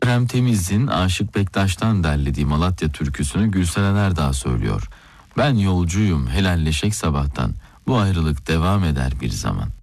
Kerem Temiz'in Aşık Bektaş'tan derlediği Malatya türküsünü Gülseren Erdağ söylüyor. Ben yolcuyum helalleşek sabahtan, bu ayrılık devam eder bir zaman.